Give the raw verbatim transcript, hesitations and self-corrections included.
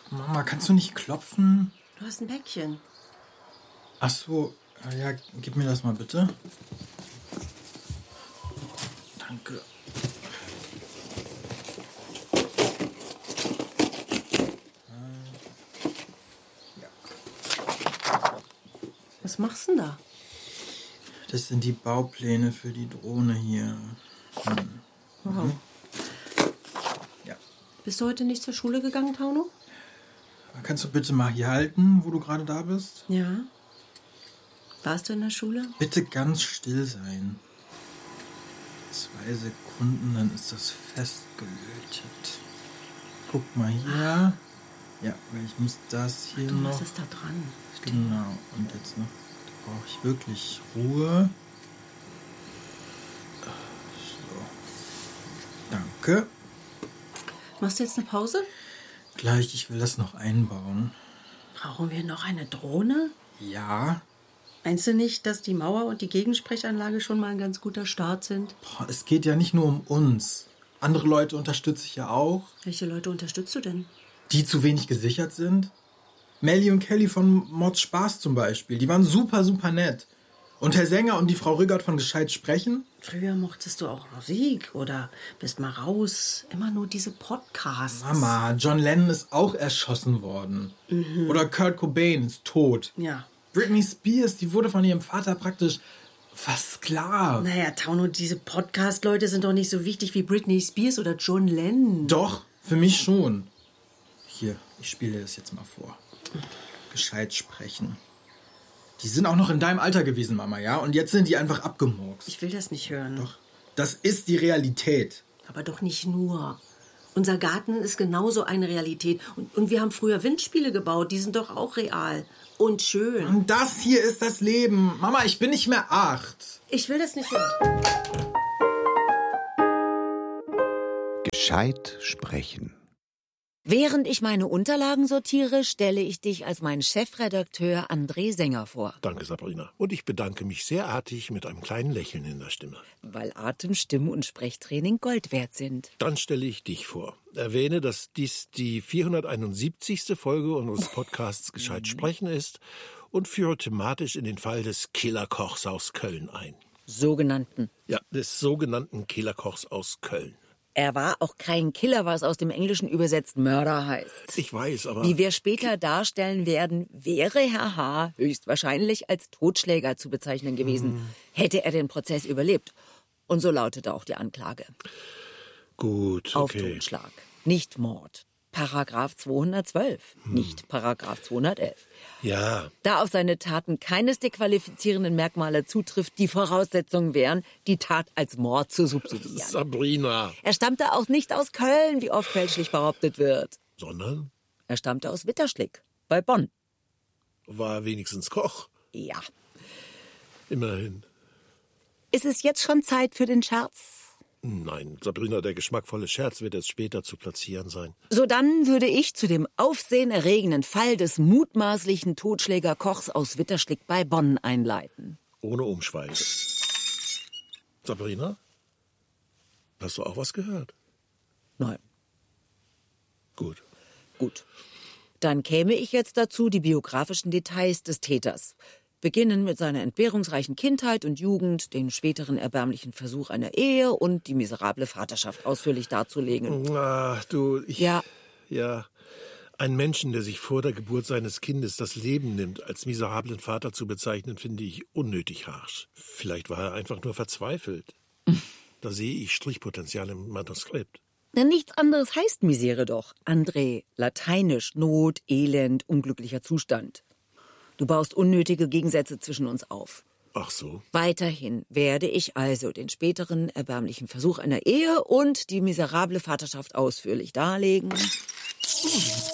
Mama, kannst du nicht klopfen? Du hast ein Päckchen. Ach so, ja, gib mir das mal bitte. Danke. Was machst du denn da? Das sind die Baupläne für die Drohne hier. Hm. Wow. Mhm. Ja. Bist du heute nicht zur Schule gegangen, Tauno? Kannst du bitte mal hier halten, wo du gerade da bist? Ja. Warst du in der Schule? Bitte ganz still sein. Zwei Sekunden, dann ist das festgelötet. Guck mal hier. Ja, weil ich muss das hier Ach du, noch... was ist da dran? Genau, und jetzt noch... Da brauche ich wirklich Ruhe. So. Danke. Machst du jetzt eine Pause? Gleich, ich will das noch einbauen. Brauchen wir noch eine Drohne? Ja. Meinst du nicht, dass die Mauer und die Gegensprechanlage schon mal ein ganz guter Start sind? Boah, es geht ja nicht nur um uns. Andere Leute unterstütze ich ja auch. Welche Leute unterstützt du denn? Die zu wenig gesichert sind. Melly und Kelly von Mods Spaß zum Beispiel. Die waren super, super nett. Und Herr Sänger und die Frau Riggert von Gescheit sprechen. Früher mochtest du auch Musik oder bist mal raus. Immer nur diese Podcasts. Mama, John Lennon ist auch erschossen worden. Mhm. Oder Kurt Cobain ist tot. Ja. Britney Spears, die wurde von ihrem Vater praktisch versklavt. Naja, Tauno, diese Podcast-Leute sind doch nicht so wichtig wie Britney Spears oder John Lennon. Doch, für mich schon. Hier, ich spiele dir das jetzt mal vor. Gescheit sprechen. Die sind auch noch in deinem Alter gewesen, Mama, ja? Und jetzt sind die einfach abgemurkst. Ich will das nicht hören. Doch, das ist die Realität. Aber doch nicht nur. Unser Garten ist genauso eine Realität. Und, und wir haben früher Windspiele gebaut. Die sind doch auch real. Und schön. Und das hier ist das Leben. Mama, ich bin nicht mehr acht. Ich will das nicht hören. Gescheit sprechen. Während ich meine Unterlagen sortiere, stelle ich dich als meinen Chefredakteur André Sänger vor. Danke, Sabrina. Und ich bedanke mich sehr artig mit einem kleinen Lächeln in der Stimme. Weil Atem-, Stimme- und Sprechtraining Gold wert sind. Dann stelle ich dich vor. Erwähne, dass dies die vierhunderteinundsiebzigste Folge unseres Podcasts Gescheit sprechen ist und führe thematisch in den Fall des Killerkochs aus Köln ein. Sogenannten. Ja, des sogenannten Killerkochs aus Köln. Er war auch kein Killer, was aus dem Englischen übersetzt Mörder heißt. Ich weiß, aber... Wie wir später darstellen werden, wäre Herr H. höchstwahrscheinlich als Totschläger zu bezeichnen gewesen, hm. hätte er den Prozess überlebt. Und so lautete auch die Anklage. Gut, Auf okay. Totschlag, nicht Mord. Paragraph zweihundertzwölf, hm. nicht Paragraph zweihundertelf. Ja. Da auf seine Taten keines der qualifizierenden Merkmale zutrifft, die Voraussetzungen wären, die Tat als Mord zu subsumieren. Sabrina. Er stammte auch nicht aus Köln, wie oft fälschlich behauptet wird. Sondern? Er stammte aus Witterschlick, bei Bonn. War er wenigstens Koch? Ja. Immerhin. Ist es jetzt schon Zeit für den Scherz? Nein, Sabrina, der geschmackvolle Scherz wird erst später zu platzieren sein. So dann würde ich zu dem aufsehenerregenden Fall des mutmaßlichen Totschläger-Kochs aus Witterschlick bei Bonn einleiten. Ohne Umschweife. Sabrina? Hast du auch was gehört? Nein. Gut. Gut. Dann käme ich jetzt dazu, die biografischen Details des Täters. Beginnen mit seiner entbehrungsreichen Kindheit und Jugend, den späteren erbärmlichen Versuch einer Ehe und die miserable Vaterschaft ausführlich darzulegen. Ach, du, ich... Ja. Ja. Einen Menschen, der sich vor der Geburt seines Kindes das Leben nimmt, als miserablen Vater zu bezeichnen, finde ich unnötig harsch. Vielleicht war er einfach nur verzweifelt. Da sehe ich Strichpotenzial im Manuskript. Na, nichts anderes heißt Misere doch. André, lateinisch, Not, Elend, unglücklicher Zustand. Du baust unnötige Gegensätze zwischen uns auf. Ach so. Weiterhin werde ich also den späteren erbärmlichen Versuch einer Ehe und die miserable Vaterschaft ausführlich darlegen.